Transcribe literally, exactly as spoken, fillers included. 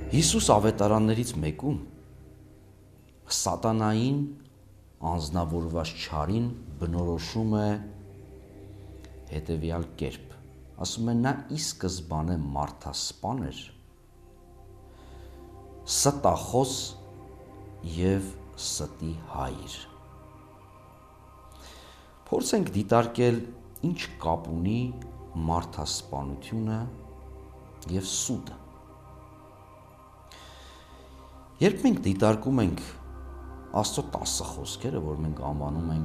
Հիսուս ավետարաններից մեկում սատանային անձնավորված չարին բնորոշում է հետևյալ կերպ, ասում է նա ի սկզբանե մարդասպան էր, ստախոս և ստի հայր։ Փորձենք դիտարկել ինչ կապ ունի մարդասպանությունը և սուտը։ Երբ մենք դիտարկում ենք Աստծո տասը խոսքերը, որ մենք անվանում ենք